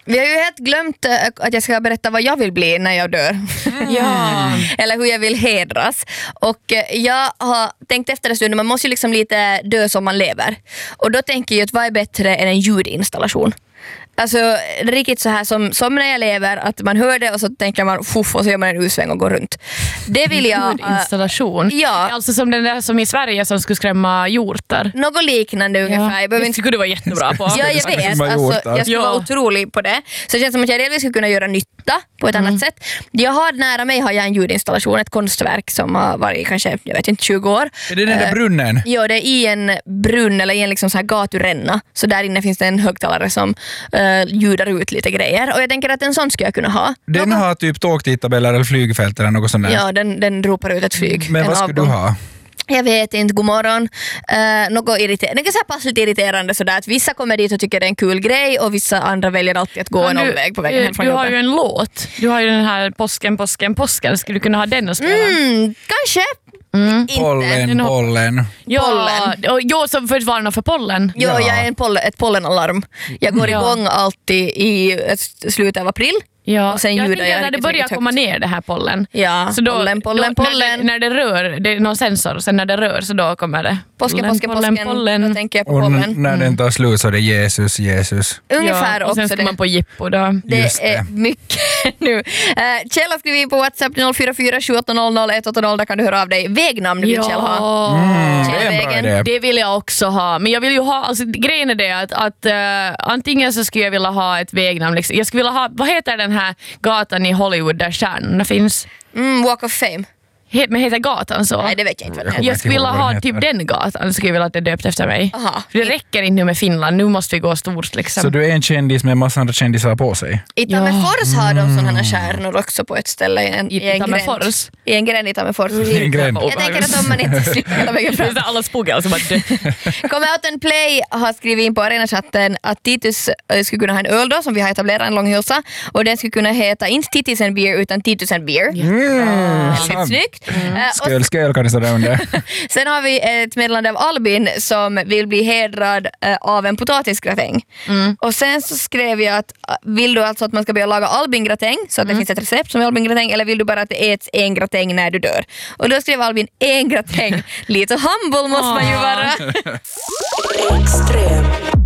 Vi har ju helt glömt att jag ska berätta vad jag vill bli när jag dör. Ja. Eller hur jag vill hedras. Och jag har tänkt efter en stund, man måste ju liksom lite dö som man lever. Och då tänker jag att vad är bättre än en ljudinstallation? Alltså riktigt så här som när jag lever, att man hör det och så tänker man fuff och så gör man en usväng och går runt. Det vill jag... Ljudinstallation. Ja. Alltså som den där som i Sverige som skulle skrämma hjortar. Något liknande ungefär. Det skulle du vara jättebra på. Ja, jag vet. Alltså, jag skulle vara otrolig på det. Så det känns som att jag delvis skulle kunna göra nytta på ett annat sätt. Jag har nära mig har jag en ljudinstallation, ett konstverk som har varit kanske, jag vet inte, 20 år. Är det den där brunnen? Ja, det är i en brunn eller i en liksom så här gaturänna. Så där inne finns det en högtalare som ljudar ut lite grejer. Och jag tänker att en sån ska jag kunna ha. Den har typ tågtidtabeller eller flygfält eller något sånt där. Ja, den ropar ut ett flyg. Men vad ska du ha? Jag vet inte, god morgon. Något irriterande. Det är så här passligt irriterande sådär att vissa kommer dit och tycker det är en kul grej och vissa andra väljer alltid att gå en omväg på vägen hem från Du jobbet. har ju en låt. Du har ju den här påsken. Skulle du kunna ha den och spela? Kanske. Inte. Pollen. Ja, som försvararna för pollen. Ja, jag är ett pollenalarm. Jag går igång alltid i slutet av april. Ja, och sen jag ljudar tänker jag när det börjar komma ner det här pollen. Ja, så då, pollen. När det rör, det är någon sensor, sen när det rör så då kommer det. Påsken. Då tänker jag på och pollen. när den tar slut så är det Jesus. Ungefär ja, och sen också ska man på jippo då. Det är mycket nu. Kjell har skrivit på WhatsApp 044 780 180. Där kan du höra av dig. Vägnamn vill Kjell ha. Det är en bra idé. Det vill jag också ha. Men jag vill ju ha, alltså, grejen är det att antingen så skulle jag vilja ha ett vägnamn. Liksom. Jag skulle vilja ha, vad heter den här gatan i Hollywood där stjärnorna finns? Walk of Fame. Men heter gatan så? Nej, det vet jag inte vad det heter. Jag skulle vilja ha typ den gatan, skulle jag vilja att det är döpt efter mig. Aha. För det räcker inte nu med Finland, nu måste vi gå stort liksom. Så du är en kändis med en massa andra kändisar på sig? I Tammerfors har de sådana stjärnor också på ett ställe i en gränd. I en gränd i Tammerfors. Jag tänker att om man inte slipper hela vägen fram. Det är alla spågel som att Come Play har skrivit in på arenachatten att Titus skulle kunna ha en öl då, som vi har etablerat, en långhylsa. Och den skulle kunna heta inte Titus and Beer utan Titus and Beer. Väldigt snyggt. Skål kan det stå där under. Sen har vi ett meddelande av Albin som vill bli hedrad av en potatisgratäng. Och sen så skrev jag att vill du alltså att man ska börja laga albingratäng så att det finns ett recept som är albingratäng, eller vill du bara att det äts en gratäng när du dör? Och då skrev Albin en gratäng. Lite humble måste man ju vara. Extrem.